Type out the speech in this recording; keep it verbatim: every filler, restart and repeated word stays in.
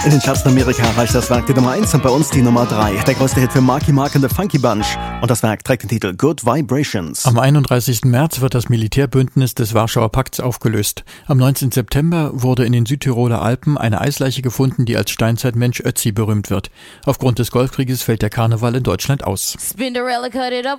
In den Charts in Amerika erreicht das Werk die Nummer eins und bei uns die Nummer drei. Der größte Hit für Marky Mark and the Funky Bunch. Und das Werk trägt den Titel Good Vibrations. Am einunddreißigsten März wird das Militärbündnis des Warschauer Pakts aufgelöst. Am neunzehnten September wurde in den Südtiroler Alpen eine Eisleiche gefunden, die als Steinzeitmensch Ötzi berühmt wird. Aufgrund des Golfkrieges fällt der Karneval in Deutschland aus. Spinderella cut it up.